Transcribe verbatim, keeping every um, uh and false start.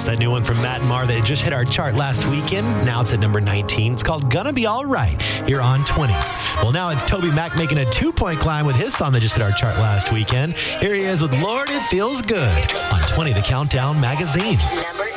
It's that new one from Matt and Mar that just hit our chart last weekend. Now it's at number nineteen. It's called Gonna Be Alright here on twenty. Well, now it's Toby Mac making a two-point climb with his song that just hit our chart last weekend. Here he is with Lord, It Feels Good on twenty, the Countdown Magazine. Number